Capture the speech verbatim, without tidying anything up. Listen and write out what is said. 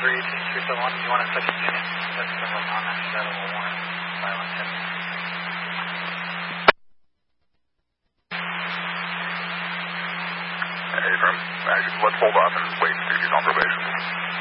three two three seven one, do you want to touch unit? That's the one on after that, level one, five one seven. Hey, from, let's hold off and wait and see if he's on probation.